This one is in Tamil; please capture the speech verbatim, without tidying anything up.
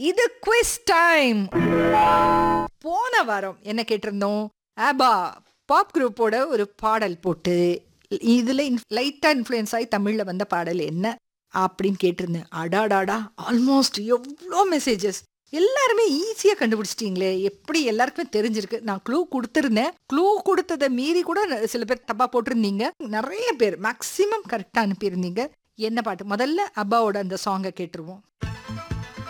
இது குவிஸ் டைம். போன வாரம் என்ன கேட்டிருந்தோம்? ஆபா பாப் குரூப்போட ஒரு பாடல் போட்டு இதுல லைட்டா இன்ஃப்ளூயன்ஸ் ஆகி தமிழ்ல வந்த பாடல் என்ன அப்படின்னு கேட்டிருந்தேன். அடாடாடா, ஆல்மோஸ்ட் எவ்வளோ மெசேஜஸ்! எல்லாருமே ஈஸியா கண்டுபிடிச்சிட்டீங்களே. எப்படி எல்லாருக்குமே தெரிஞ்சிருக்கு. நான் க்ளூ கொடுத்துருந்தேன். க்ளூ கொடுத்ததை மீறி கூட சில பேர் தப்பா போட்டிருந்தீங்க. நிறைய பேர் மேக்சிமம் கரெக்டா அனுப்பியிருந்தீங்க. என்ன பாட்டு? முதல்ல அப்பாவோட அந்த சாங்கை கேட்டுருவோம்.